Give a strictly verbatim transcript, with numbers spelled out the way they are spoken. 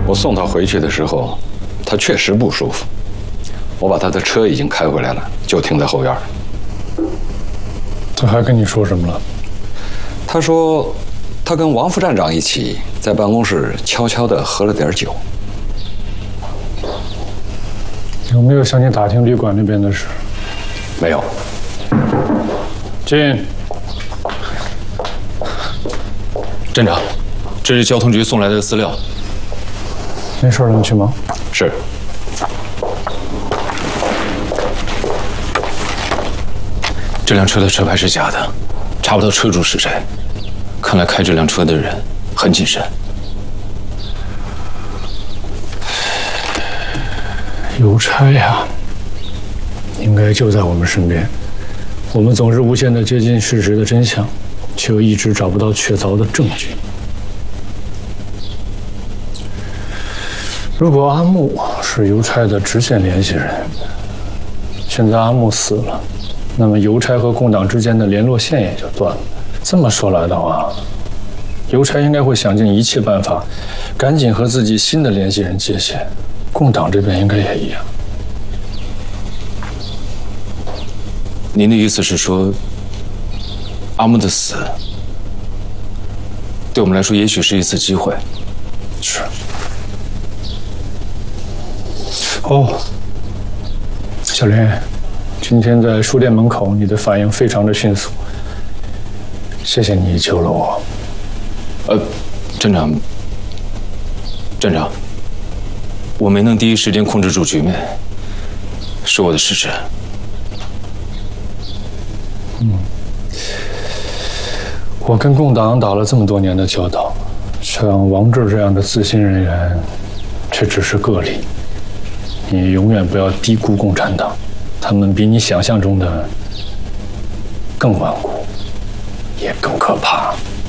我送他回去的时候，他确实不舒服。我把他的车已经开回来了，就停在后院。 他还跟你说什么了？ 他说，他跟王副站长一起在办公室悄悄地喝了点酒。 有没有向你打听旅馆那边的事？ 没有。 进。 站长，这是交通局送来的资料。 没事了，你去忙。 是。 这辆车的车牌是假的，查不到车主是谁。看来开这辆车的人很谨慎。 邮差呀，应该就在我们身边。我们总是无限地接近事实的真相，却又一直找不到确凿的证据。如果阿木是邮差的直线联系人，现在阿木死了，那么邮差和共党之间的联络线也就断了。这么说来的话，邮差应该会想尽一切办法，赶紧和自己新的联系人接线。共党这边应该也一样。 您的意思是说，阿木的死对我们来说也许是一次机会？ 是。哦，小林，今天在书店门口，你的反应非常的迅速，谢谢你救了我。 呃，站长，站长，我没能第一时间控制住局面，是我的失职。 嗯，我跟共党打了这么多年的交道，像王志这样的自新人员，却只是个例。你永远不要低估共产党，他们比你想象中的更顽固，也更可怕。